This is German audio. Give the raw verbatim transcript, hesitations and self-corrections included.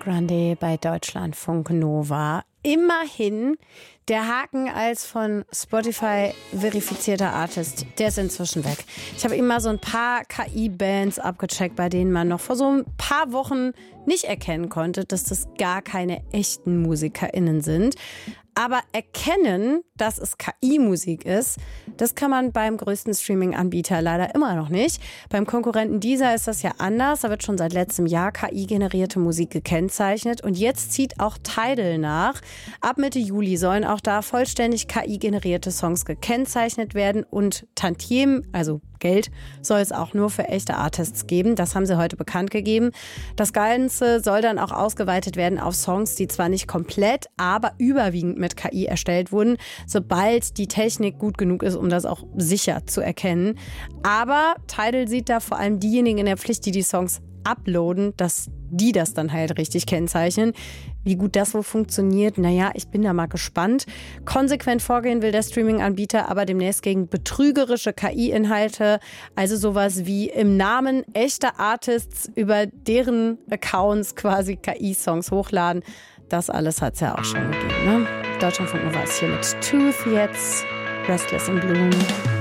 Grande bei Deutschlandfunk Nova. Immerhin, der Haken als von Spotify verifizierter Artist, der ist inzwischen weg. Ich habe immer so ein paar K I-Bands abgecheckt, bei denen man noch vor so ein paar Wochen nicht erkennen konnte, dass das gar keine echten MusikerInnen sind. Aber erkennen, dass es K I-Musik ist, das kann man beim größten Streaming-Anbieter leider immer noch nicht. Beim Konkurrenten Deezer ist das ja anders. Da wird schon seit letztem Jahr K I-generierte Musik gekennzeichnet. Und jetzt zieht auch Tidal nach. Ab Mitte Juli sollen auch da vollständig K I-generierte Songs gekennzeichnet werden. Und Tantiem, also Geld, soll es auch nur für echte Artists geben. Das haben sie heute bekannt gegeben. Das Ganze soll dann auch ausgeweitet werden auf Songs, die zwar nicht komplett, aber überwiegend mit K I erstellt wurden, sobald die Technik gut genug ist, um das auch sicher zu erkennen. Aber Tidal sieht da vor allem diejenigen in der Pflicht, die die Songs uploaden, dass die das dann halt richtig kennzeichnen. Wie gut das wohl funktioniert, naja, ich bin da mal gespannt. Konsequent vorgehen will der Streaming-Anbieter aber demnächst gegen betrügerische K I-Inhalte, also sowas wie im Namen echter Artists über deren Accounts quasi K I-Songs hochladen. Das alles hat es ja auch schon gegeben, ne? Deutschlandfunk Nova ist hier mit Tooth jetzt, Restless in Bloom.